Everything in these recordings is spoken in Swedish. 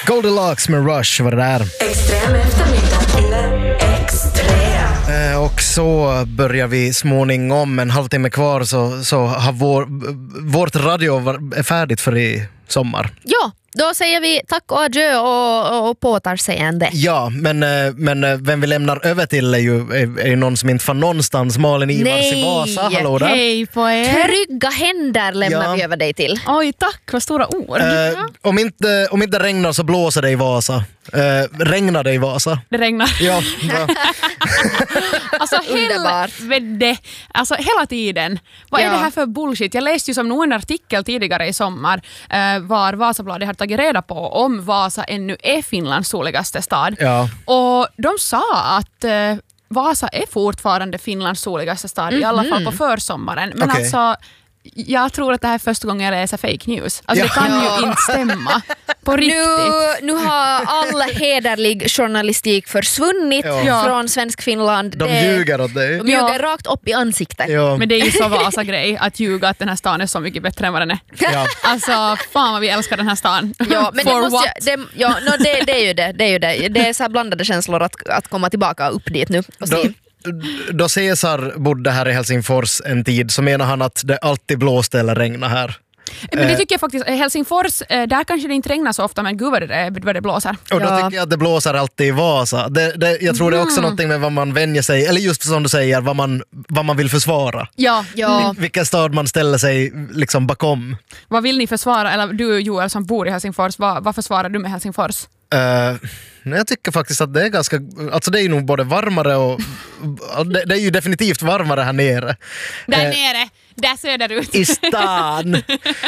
Goldilocks med Rush var det där. Extrem eftermiddag eller extrem. Och så börjar vi småningom, en halvtimme kvar så har vårt radio är färdigt för i sommar. Ja, då säger vi tack och adjö och påtarseende. Ja, men vem vi lämnar över till är ju någon som inte fann någonstans. Malin Ivars i Vasa, hallå där. Hej på er. Trygga händer lämnar vi över dig till. Oj, tack, vad stora ord. Om inte regnar så blåser det i Vasa. Regnar det i Vasa? Det regnar. Ja, bra. Alltså, Underbart. Alltså hela tiden. Vad är det här för bullshit? Jag läste ju som någon artikel tidigare i sommar var Vasabladet har tagit reda på om Vasa ännu är Finlands soligaste stad. Ja. Och de sa att Vasa är fortfarande Finlands soligaste stad, i alla fall på försommaren. Men Okej. alltså, jag tror att det här är första gången jag läser fake news. Alltså det kan ju inte stämma. På riktigt. Nu har all hederlig journalistik försvunnit från svensk Finland. De ljuger åt dig. De ljuger rakt upp i ansiktet. Ja. Men det är ju så Vasa-grej att ljuga att den här stan är så mycket bättre än vad den är. Ja. Alltså, fan vad vi älskar den här stan. Ja, men For det måste what? det är ju det. Det är så här blandade känslor att komma tillbaka upp dit nu och se. Då Cesar bodde här i Helsingfors en tid så menar han att det alltid blåste eller regnade här. Men det tycker jag faktiskt, Helsingfors, där kanske det inte regnar så ofta, men gud vad det blåser. Och då tycker jag att det blåser alltid i Vasa. Jag tror det är också någonting med vad man vänjer sig, eller just som du säger, vad man vill försvara. Ja. Vilken stad man ställer sig liksom bakom. Vad vill ni försvara, eller du Joel som bor i Helsingfors, vad försvarar du med Helsingfors? Jag tycker faktiskt att det är ganska, alltså det är ju nog både varmare och det är ju definitivt varmare här nere. Där nere, där söderut. I stan.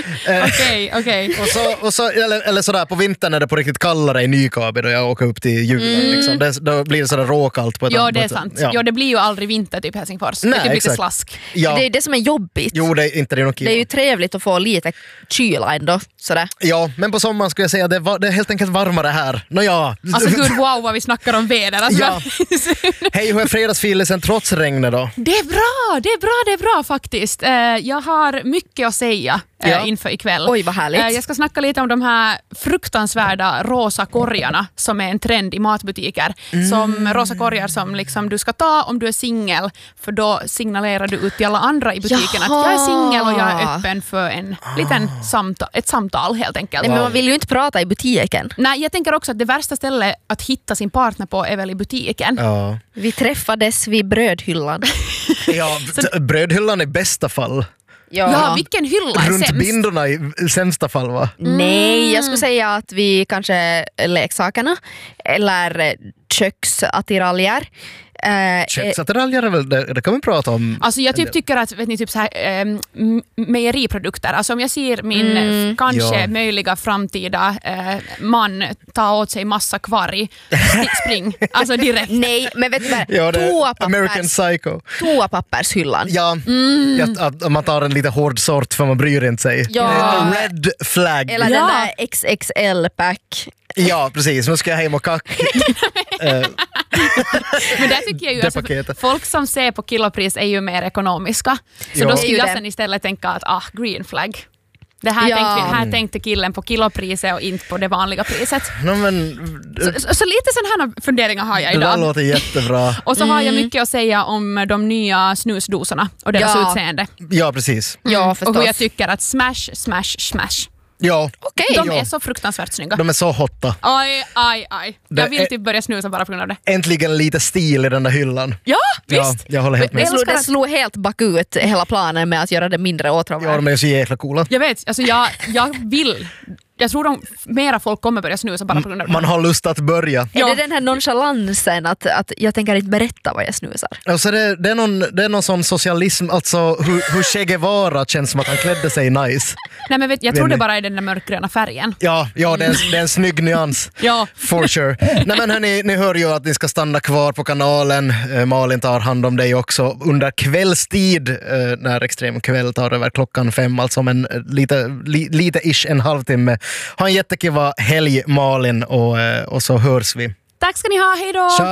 Okej. Och så eller sådär, på vintern är det på riktigt kallare i Nykabi då jag åker upp till julen. Liksom. Då blir det sådär råkallt på ett Ja, det är sant. Ja, det blir ju aldrig vinter typ Helsingfors. Nej, det är typ lite exakt. slask. Ja. Det är det som är jobbigt. Jo, det är inte det nog. Det är ju trevligt att få lite kyla ändå. Sådär. Ja, men på sommaren skulle jag säga att det är helt enkelt varmare här. Nåja. Alltså gud, wow vad vi snackar om väder. Alltså, Ja. Hej, hur är fredagsfilisen trots regnet då? Det är bra faktiskt. Jag har mycket att säga inför ikväll. Oj, vad härligt. Jag ska snacka lite om de här fruktansvärda rosa korgarna som är en trend i matbutiker. Som rosa korgar som liksom du ska ta om du är singel, för då signalerar du ut till alla andra i butiken att jag är singel och jag är öppen för en liten ett samtal helt enkelt. Nej, men man vill ju inte prata i butiken. Nej, jag tänker också att det värsta stället att hitta sin partner på är väl i butiken. Ja, Vi träffades vid brödhyllan. brödhyllan i bästa fall. Ja, vilken hylla är Runt sämst? bindorna i sämsta fall, va? Nej, jag skulle säga att vi kanske leksakerna eller köksattiraljer. Köksattiraljer är väl det kan vi prata om. Alltså jag tycker att vet ni, typ så här, mejeriprodukter. Alltså om jag ser min kanske möjliga framtida man ta åt sig massa kvarg, spring. Alltså direkt. Nej, men vet du vad? Ja, det är American Psycho. Toapappershyllan. Ja, att man tar en lite hård sort för man bryr inte sig. Ja. Red flag. Eller den där XXL-pack. Ja, precis. Nu ska jag hem och kacka. Men där tycker jag ju alltså, folk som ser på kilopris är ju mer ekonomiska. Så då skulle jag sen istället tänka att green flag. Det här tänkte killen på kilopriset och inte på det vanliga priset. No, men, så lite sådana här funderingar har jag idag. Det låter jättebra. Och så har jag mycket att säga om de nya snusdosorna och deras utseende. Ja, precis. Ja, förstås. Och hur jag tycker att smash. Ja. Okej. De är så fruktansvärt snygga. De är så hotta. Aj. Jag vill typ börja snusa bara på grund av det. Äntligen lite stil i den där hyllan. Ja, visst. Ja, jag håller helt med. Det slog helt bakut hela planen med att göra det mindre åtråvärt. Ja, de är så jäkla coola. Jag vet, alltså jag vill. Jag tror mera folk kommer börja snusa bara på grund av det. Man har lust att börja. Är det den här nonchalansen att jag tänker inte berätta vad jag snusar? Alltså det är någon sån socialism, alltså hur Che Guevara känns som att han klädde sig nice. Nej, men jag tror det bara är den där mörkgröna färgen. Ja, det är en snygg nyans. Ja. For sure. Nej, men hörni, ni hör ju att ni ska stanna kvar på kanalen. Malin tar hand om dig också under kvällstid, när Extrem kväll tar över 5:00, alltså om lite en halvtimme. Ha en jättekiva helg, Malin, och så hörs vi. Tack ska ni ha, hej då!